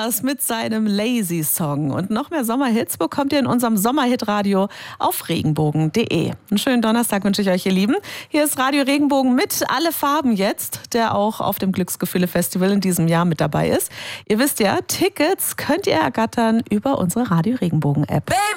war's mit seinem Lazy Song. Und noch mehr Sommerhits bekommt ihr in unserem Sommerhitradio auf regenbogen.de. Einen schönen Donnerstag wünsche ich euch, ihr Lieben. Hier ist Radio Regenbogen mit Alle Farben jetzt, der auch auf dem Glücksgefühle-Festival in diesem Jahr mit dabei ist. Ihr wisst ja, Tickets könnt ihr ergattern über unsere Radio Regenbogen-App.